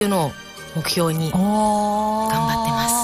いうのを目標に頑張ってます。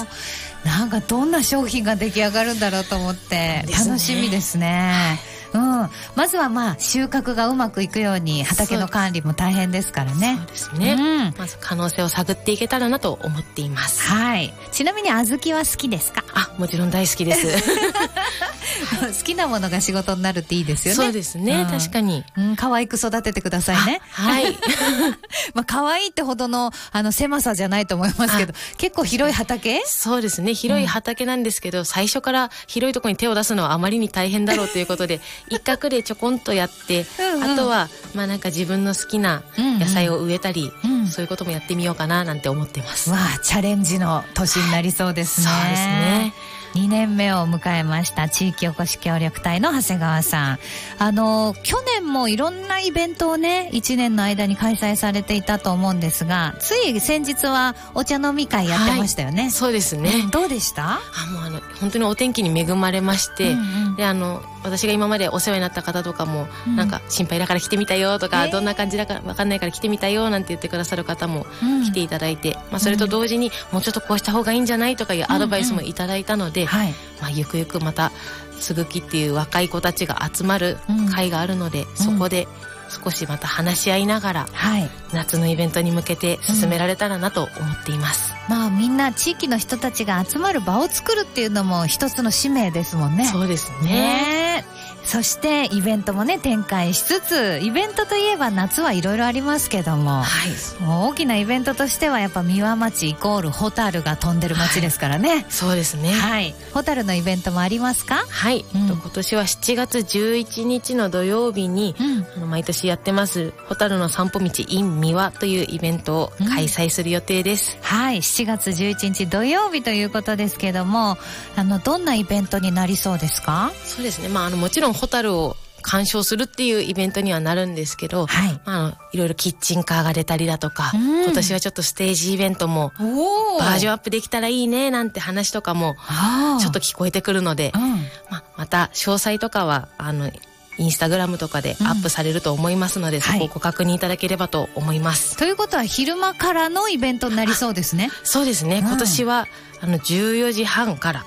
なんかどんな商品が出来上がるんだろうと思って楽しみですね。まずは収穫がうまくいくように畑の管理も大変ですからね。 そうですね、まず可能性を探っていけたらなと思っています。 はい。ちなみに小豆は好きですか？ もちろん大好きです好きなものが仕事になるっていいですよね。 そうですね、確かに。 可愛く育ててくださいね。 はい可愛いってほどの狭さじゃないと思いますけど、結構広い畑？ そうですね、広い畑なんですけど、最初から広いところに手を出すのはあまりに大変だろうということで一角でちょこんとやってあとはなんか自分の好きな野菜を植えたり、そういうこともやってみようかななんて思ってます。 チャレンジの年になりそうですね。 そうですね。 2年目を迎えました地域おこし協力隊の長谷川さん。去年もいろんなイベントをね、1年の間に開催されていたと思うんですが、つい先日はお茶飲み会やってましたよね。 そうですね。 どうでした？ もう本当にお天気に恵まれまして、で私が今までお世話になった方とかも、なんか心配だから来てみたよとか、どんな感じだか分かんないから来てみたよなんて言ってくださる方も来ていただいて、それと同時にもうちょっとこうした方がいいんじゃないとかいうアドバイスもいただいたので、ゆくゆくまたすぐきっていう若い子たちが集まる会があるので、そこで少しまた話し合いながら、夏のイベントに向けて進められたらなと思っています。 みんな地域の人たちが集まる場を作るっていうのも一つの使命ですもんね。 そうですね。 そしてイベントもね展開しつつ、イベントといえば夏はいろいろありますけども、もう大きなイベントとしてはやっぱ三輪町イコールホタルが飛んでる町ですからね。 そうですね。 ホタルのイベントもありますか？ 今年は7月11日の土曜日に、毎年やってますホタルの散歩道 in 三輪というイベントを開催する予定です。 7月11日土曜日ということですけども、どんなイベントになりそうですか？ そうですね、もちろんホタルを鑑賞するっていうイベントにはなるんですけど、いろいろキッチンカーが出たりだとか、今年はちょっとステージイベントもバージョンアップできたらいいねなんて話とかもちょっと聞こえてくるので、また詳細とかはインスタグラムとかでアップされると思いますので、そこをご確認いただければと思います。 ということは昼間からのイベントになりそうですね。 そうですね、今年は14時半から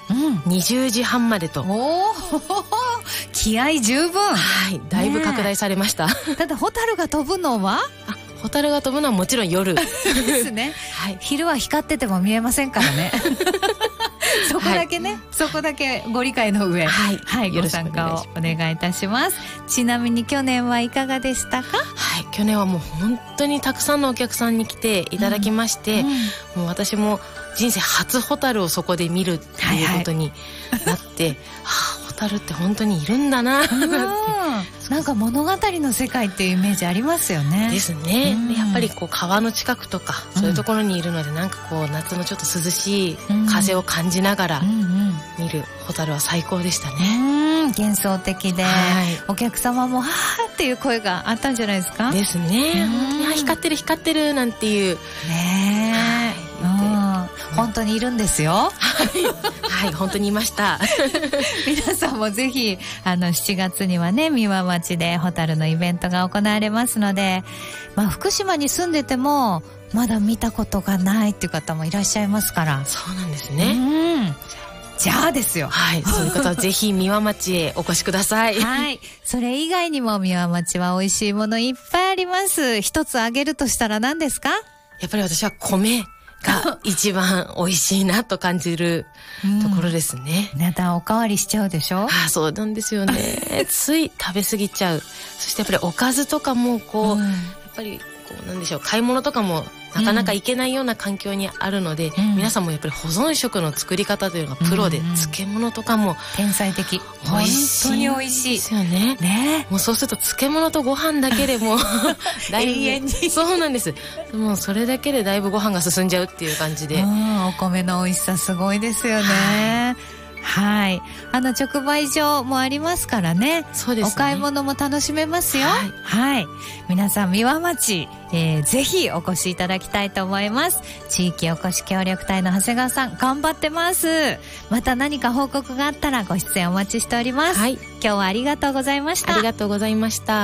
20時半までと、 気合十分。 だいぶ拡大されました。 ただホタルが飛ぶのはホタルが飛ぶのはもちろん夜ですね。昼は光ってても見えませんからね。そこだけね、そこだけご理解の上、ご参加をお願いいたします。ちなみに去年はいかがでしたか？ 去年はもう本当にたくさんのお客さんに来ていただきまして、もう私も人生初ホタルをそこで見るっていうことになって、ホタルって本当にいるんだなってなんか物語の世界っていうイメージありますよね。 ですね。やっぱり川の近くとかそういうところにいるので、なんか夏のちょっと涼しい風を感じながら見るホタルは最高でしたね。 幻想的で、お客様もはーっていう声があったんじゃないですか？ ですね。光ってる光ってるなんていうね。本当にいるんですよ。 本当にいました。 皆さんもぜひ7月にはね、三輪町でホタルのイベントが行われますので、福島に住んでてもまだ見たことがないっていう方もいらっしゃいますから。 そうなんですね。 じゃあですよ。 そういう方はぜひ三輪町へお越しください。 それ以外にも三輪町は美味しいものいっぱいあります。一つ挙げるとしたら何ですか？ やっぱり私は米が一番美味しいなと感じるところですね。 皆さんおかわりしちゃうでしょ？ そうなんですよね。つい食べ過ぎちゃう。そしてやっぱりおかずとかもやっぱりなんでしょう、買い物とかもなかなか行けないような環境にあるので、皆さんもやっぱり保存食の作り方というのがプロで、漬物とかも天才的、 美味しい、 本当に美味しいですよね。もうそうすると漬物とご飯だけでもだいぶ、 永遠にそうなんです。もうそれだけでだいぶご飯が進んじゃうっていう感じで、 お米の美味しさすごいですよね。直売所もありますからね。 そうですね。 お買い物も楽しめますよ。皆さん三輪町、ぜひお越しいただきたいと思います。地域おこし協力隊の長谷川さん頑張ってます。また何か報告があったらご出演お待ちしております。今日はありがとうございました。 ありがとうございました。